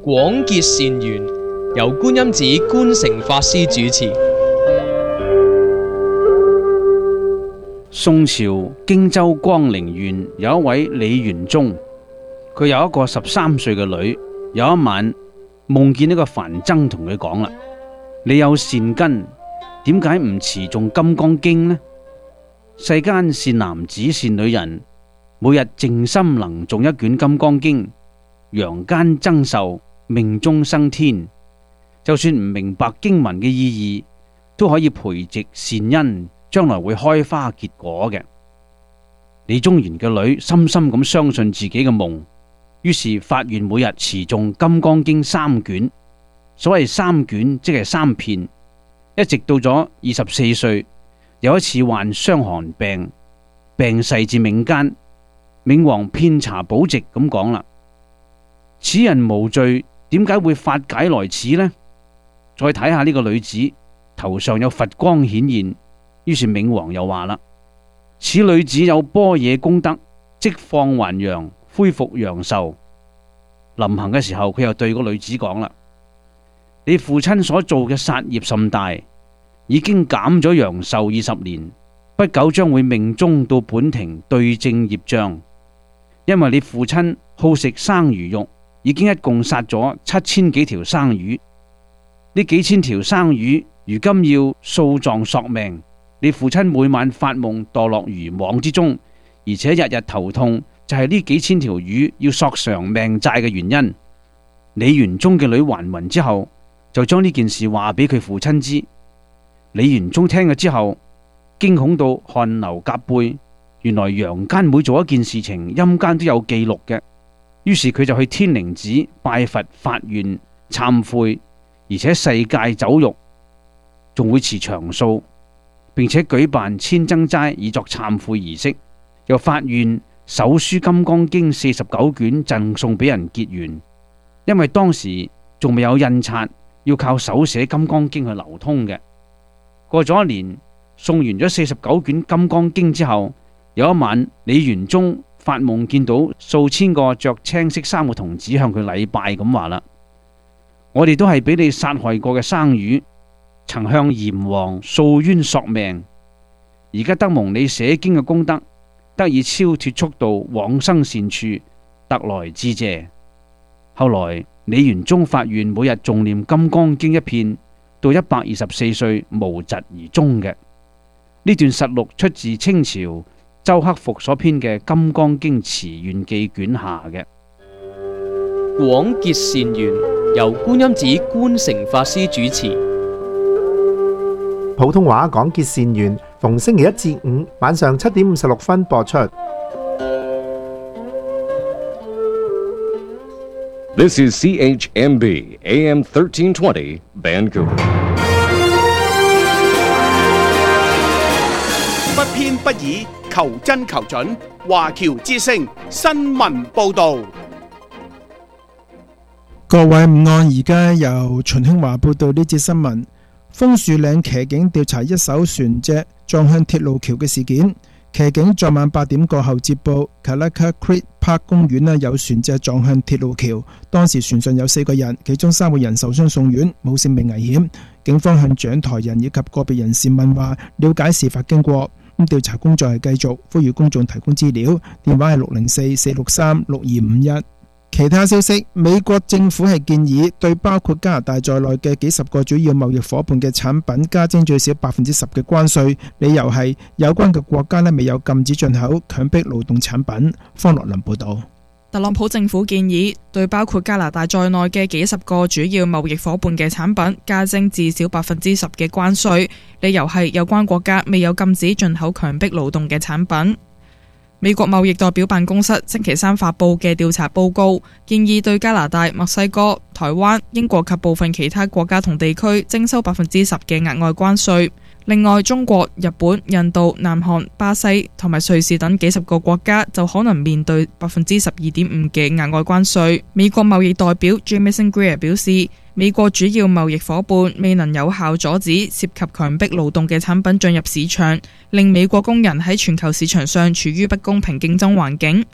廣結善緣，由觀音寺觀誠法師主持。 宋朝荊州江陵縣有一位李元忠，佢有一個13歲嘅女。有一晚夢見呢個梵僧同佢講啦：你有善根，點解唔持誦金剛經呢？世間善男子善女人，每日靜心能誦一卷金剛經，陽間增壽，命中生天。就算唔明白經文嘅意義，都可以培植善因，將來會開花結果嘅。李宗元嘅女深深咁相信自己嘅夢，於是發願每日持誦金剛經3卷。所謂3卷即係3遍，一直到咗24歲，有一次患傷寒病，病逝至冥間。冥王遍查寶籍咁講啦：此人無罪，點解會發解來此呢？再睇下呢個女子頭上有佛光顯現，於是冥王又話啦：此女子有般若功德，即放還陽，恢復陽壽。臨行嘅時候，佢又對個女子講啦：你父親所做嘅殺業甚大，已經減咗陽壽20年，不久將會命終到本庭對證業障。因為你父親好食生魚肉，已經一共殺咗7000幾條生魚。呢幾千條生魚如今要訴狀索命，你父親每晚發夢墮落魚網之中，而且日日頭痛，就係呢幾千條魚要索償命債嘅原因。李元忠嘅女還魂之後，就將呢件事話俾佢父親知。李元忠聽咗之後，驚恐到汗流浹背。原來陽間每做一件事情，陰間都有記錄嘅。於是佢就去天靈寺拜佛發願懺悔，而且世戒酒肉，仲會持長素，並且舉辦千僧齋以作懺悔儀式。又發願手書金剛經49卷贈送俾人結緣。因為當時仲未有印刷，要靠手寫金剛經去流通嘅。過咗1年，送完咗49卷金剛經之後，有一晚，李元忠發夢見到數千個着青色衫嘅童子向佢禮拜，咁話啦：我哋都係俾你殺害過嘅生魚，曾向閻王訴冤索命，而家得蒙你寫經嘅功德，得以超脫速度往生善處，特來致謝。後來李元忠發願每日誦念金剛經1遍，到124歲無疾而終嘅。呢段實錄出自清朝周克復所編嘅《金剛經持願記卷下》嘅。 廣結善緣，由觀音寺觀誠法師主持。 普通話廣結善緣，逢星期1至5晚上7點56分播出。 This is CHMB AM 1320 Vancouver。 不偏不倚，求真求準。華僑之聲新聞報道。 各位午安，而家由秦興華報道呢節新聞。楓樹嶺騎警調查一艘船隻撞向鐵路橋嘅事件。騎警昨晚8點過後接報 Kalaka Creek Park 公園有船隻撞向鐵路橋，當時船上有4個人，其中3個人受傷送院，冇性命危險。警方向掌台人以及個別人士問話，了解事發經過。調查工作係繼續，呼籲公眾提供資料，電話係604-463-6251。其他消息，美國政府係建議對包括加拿大在內嘅幾十個主要貿易夥伴嘅產品加徵最少10%嘅關稅，理由係有關嘅國家未有禁止進口強迫勞動產品。方樂林報道。 特朗普政府建議對包括加拿大在內嘅幾十個主要貿易夥伴嘅產品加徵至少10%嘅關稅，理由係有關國家未有禁止進口強迫勞動嘅產品。美國貿易代表辦公室星期3發佈嘅調查報告建議對加拿大、墨西哥、台灣、英國及部分其他國家同地區徵收10%嘅額外關稅。另外，中國、日本、印度、南韓、巴西同埋瑞士等幾十個國家就可能面對12.5%嘅額外關稅。美國貿易代表 Jamieson Greer 表示，美國主要貿易夥伴未能有效阻止涉及強迫勞動嘅產品進入市場，令美國工人喺全球市場上處於不公平競爭環境。佢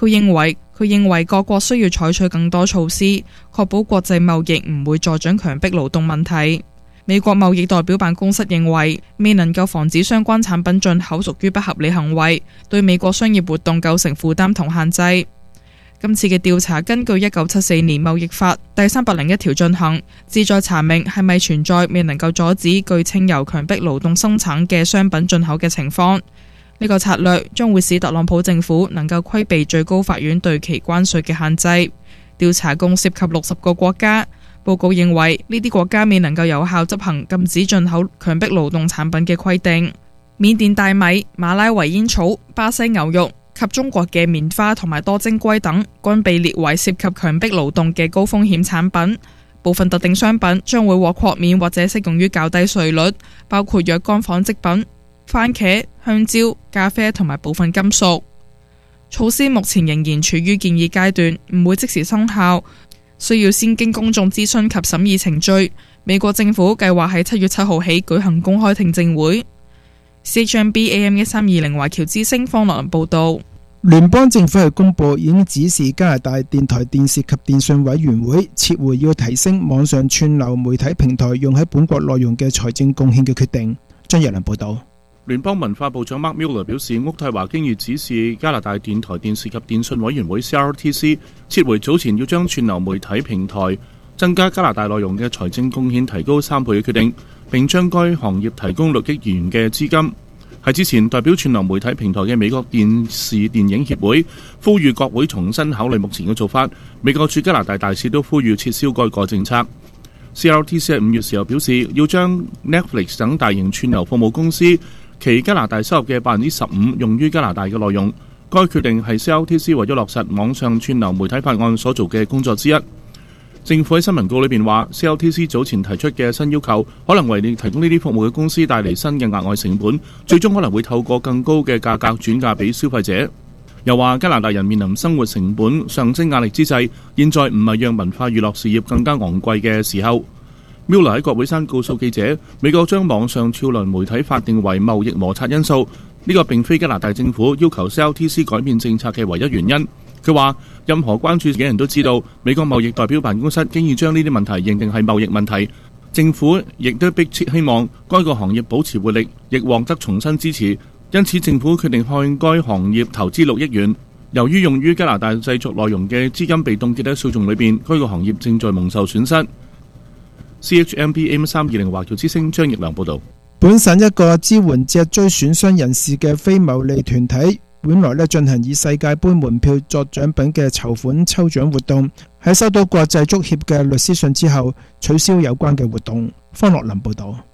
佢認為各國需要採取更多措施，確保國際貿易唔會助長強迫勞動問題。美國貿易代表辦公室認為，未能夠防止相關產品進口屬於不合理行為，對美國商業活動構成負擔同限制。今次嘅調查根據1974年貿易法第301條進行，旨在查明係咪存在未能夠阻止據稱由強迫勞動生產嘅商品進口嘅情況。呢個策略將會使特朗普政府能夠規避最高法院對其關稅嘅限制。調查共涉及60個國家。報告認為呢啲國家未能夠有效執行禁止進口強迫勞動產品嘅規定。緬甸大米、馬拉維煙草、巴西牛肉及中國嘅棉花同埋多晶硅等均被列為涉及強迫勞動嘅高風險產品。部分特定商品將會獲豁免或者適用於較低稅率，包括若干紡織品、番茄、香蕉、咖啡同埋部分金屬。措施目前仍然處於建議階段，唔會即時生效，需要先經公眾諮詢及審議程序。美國政府計劃喺7月7號起舉行公開聽證會。CHMB AM1320華僑之聲方樂林報道。 聯邦政府係公佈已經指示加拿大電台電視及電訊委員會撤回要提升網上串流媒體平台用喺本國內容嘅財政貢獻嘅決定。張日良報道。 聯邦文化部長 Mark Mueller 表示，渥太華經已指示加拿大電台電視及電訊委員會 CRTC 撤回早前要將串流媒體平台增加加拿大內容嘅財政貢獻提高3倍嘅決定，並將該行業提供6億元嘅資金。喺之前，代表串流媒體平台嘅美國電視電影協會呼籲國會重新考慮目前嘅做法。美國駐加拿大大使都呼籲撤銷該個政策。CRTC 喺5月時候表示，要將 Netflix 等大型串流服務公司其加拿大收入嘅15%用於加拿大嘅內容。該決定係 CRTC 為咗落實網上串流媒體法案所做嘅工作之一。政府喺新聞稿裏邊話 ，CRTC 早前提出嘅新要求，可能為你提供呢啲服務嘅公司帶嚟新嘅額外成本，最終可能會透過更高嘅價格轉嫁俾消費者。又話加拿大人面臨生活成本上升壓力之際，現在唔係讓文化娛樂事業更加昂貴嘅時候。Mueller 喺國會山告訴記者，美國將網上串流媒體法定為貿易摩擦因素，呢個並非加拿大政府要求 CRTC 改變政策嘅唯一原因。佢話，任何關注嘅人都知道，美國貿易代表辦公室經已將呢啲問題認定係貿易問題。政府亦都迫切希望該個行業保持活力，亦獲得重新支持。因此，政府決定向該行業投資6億元。由於用於加拿大製作內容嘅資金被凍結喺訴訟裏邊，該個行業正在蒙受損失。CHMB AM320華僑之聲張奕良報導。 本省一個支援脊椎損傷人士嘅非牟利團體，本來進行以世界盃門票作獎品嘅籌款抽獎活動，喺收到國際足協嘅律師信之後，取消有關嘅活動。方樂林報導。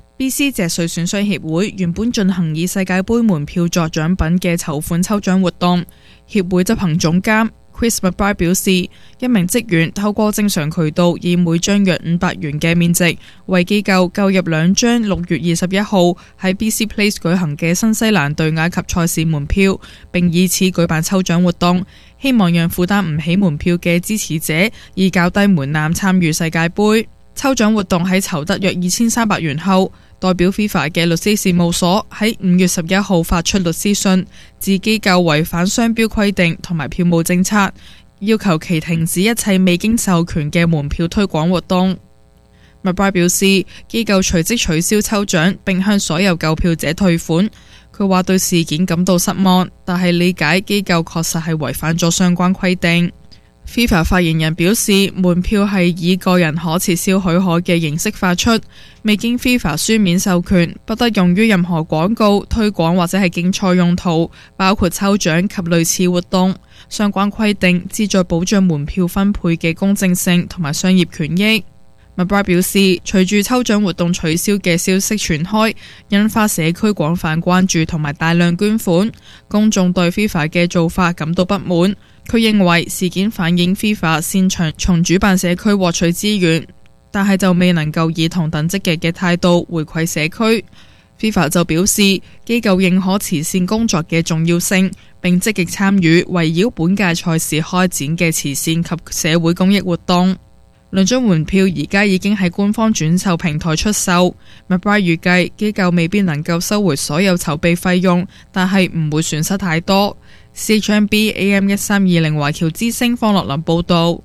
BC 脊髓損傷協會原本進行以世界盃門票作獎品嘅籌款抽獎活動，協會執行總監Chris McBride 表示，一名職員透過正常渠道以每張約500元嘅面值，為機構購入2張6月21號喺 BC Place 舉行嘅新西蘭對埃及賽事門票，並以此舉辦抽獎活動，希望讓負擔唔起門票嘅支持者以較低門檻參與世界盃。抽獎活動喺籌得約2300元後，代表 FIFA 嘅律師事務所喺5月11號發出律師信，指機構違反商標規定同埋票務政策，要求其停止一切未經授權嘅門票推廣活動。McBride 表示，機構隨即取消抽獎，並向所有購票者退款。佢話對事件感到失望，但係理解機構確實係違反咗相關規定。FIFA 發言人表示，門票係以個人可撤銷許可嘅形式發出，未經 FIFA 書面授權，不得用於任何廣告、推廣或者係競賽用途，包括抽獎及類似活動。相關規定旨在保障門票分配嘅公正性同埋商業權益。McBride 表示，隨住抽獎活動取消嘅消息傳開，引發社區廣泛關注同埋大量捐款，公眾對 FIFA 嘅做法感到不滿。佢認為事件反映 FIFA 擅長從主辦社區獲取資源，但係就未能夠以同等積極嘅態度回饋社區。FIFA 就表示，機構認可慈善工作嘅重要性，並積極參與圍繞本屆賽事開展嘅慈善及社會公益活動。兩張門票而家已經喺官方轉售平台出售。McBride 預計機構未必能夠收回所有籌備費用，但係唔會損失太多。 CHMB AM 1320華僑之聲方樂林報道。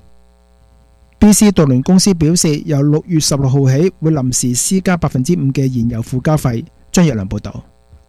BC 渡輪公司表示，由6月16號起會臨時施加 5% 嘅燃油附加費。張若良報道。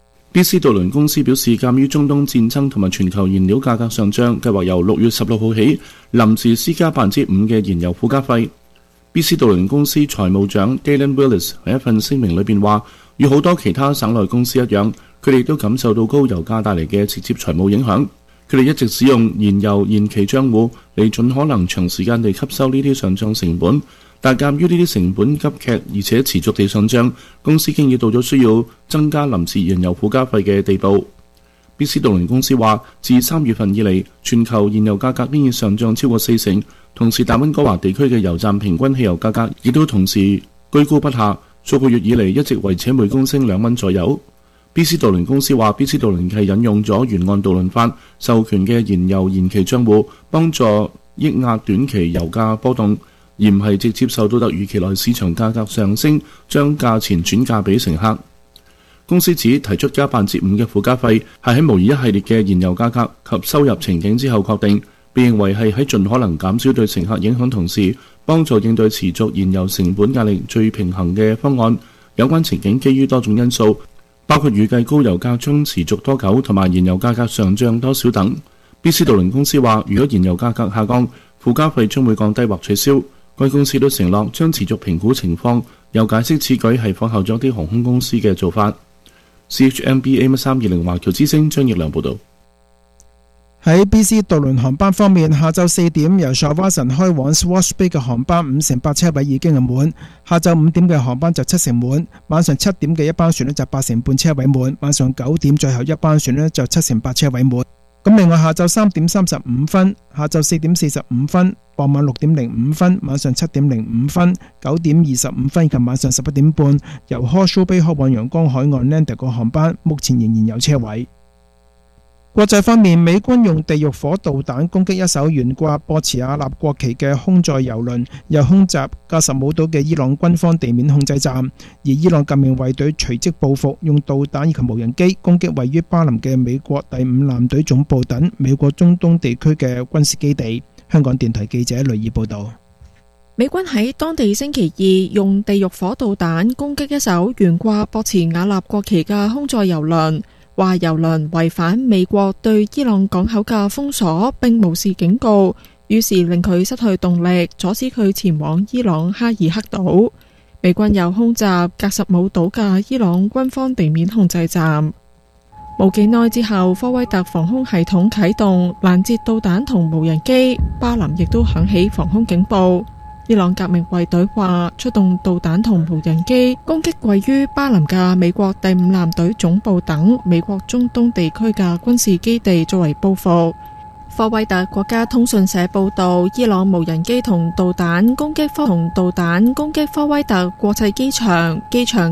BC 渡輪公司表示，鑑於中東戰爭同埋全球燃料價格上漲，計劃由6月16號起臨時施加 5% 嘅燃油附加費。BC 渡輪公司財務長 Dalen Willis 喺一份聲明裏邊話，與好多其他省內公司一樣，佢哋都感受到高油價帶嚟嘅直接財務影響。佢哋一直使用燃油延期帳戶嚟盡可能長時間地吸收呢啲上漲成本，但鑑於呢啲成本急劇而且持續地上漲，公司經已到咗需要增加臨時燃油附加費嘅地步。BC 渡輪公司話，自3月份以嚟，全球燃油價格已上漲超過40%，同時大溫哥華地區嘅油站平均汽油價格亦都同時居高不下，數個月以嚟一直維持每公升2蚊左右。BC 渡輪公司話 ，BC 渡輪係引用咗沿岸渡輪法授權嘅燃油延期帳戶，幫助抑壓短期油價波動，而唔係直接受到突如其來市場價格上升，將價錢轉嫁俾乘客。公司指提出加 5% 嘅附加費係喺模擬一系列嘅燃油價格及收入情景之後確定，被認為係喺盡可能減少對乘客影響同時，幫助應對持續燃油成本壓力最平衡嘅方案。有關情景基於多種因素，包括預計高油價將持續多久同埋燃油價格上漲多少等。BC 渡輪公司話，如果燃油價格下降，附加費將會降低或取消。該公司都承諾將持續評估情況，又解釋此舉係仿效咗啲航空公司嘅做法。CHMB AM 1320華僑之聲張奕良報道。 喺 BC 渡輪航班方面，下晝4點由 Shawson 開往 Swash Bay 嘅航班58%車位已經係滿，下晝5點嘅航班就70%滿，晚上7點嘅一班船就80%車位滿，晚上9點最後一班船就78%車位滿。咁另外下晝3點35分、下晝4點45分、傍晚6點05分、晚上7點05分、9點25分以及晚上11點半由 Horseshoe Bay 開往陽光海岸 Lander 個航班，目前仍然有車位。國際方面，美軍用地獄火導彈攻擊一艘懸掛博茨瓦納國旗嘅空載油輪，又空襲加什姆島嘅伊朗軍方地面控制站，而伊朗革命衛隊隨即報復，用導彈以及無人機攻擊位於巴林嘅美國第5艦隊總部等美國中東地區嘅軍事基地。香港電台記者雷爾報道。 美軍喺當地星期2用地獄火導彈攻擊一艘懸掛博茨瓦納國旗嘅空載油輪，話油輪違反美國對伊朗港口嘅封鎖，並無視警告，於是令佢失去動力，阻止佢前往伊朗哈爾克島。美軍又空襲格什姆島嘅伊朗軍方地面控制站。冇幾耐之後，科威特防空系統啟動攔截導彈同無人機，巴林亦都響起防空警報。伊朗革命衛隊話出動導彈同無人機攻擊位於巴林嘅美國第5艦隊總部等美國中東地區嘅軍事基地作為報復。科威特國家通訊社報道，伊朗無人機同導彈攻擊科威特國際機場，機場